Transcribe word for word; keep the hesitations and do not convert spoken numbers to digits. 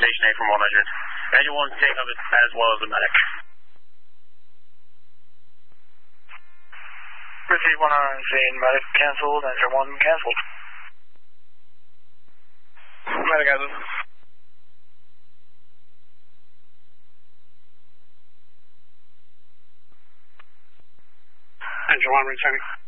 Station eight from one hundred. Engine one take of it as well as the medic. Receive one on scene, medic cancelled, engine one cancelled. Medic has it. Engine one returning.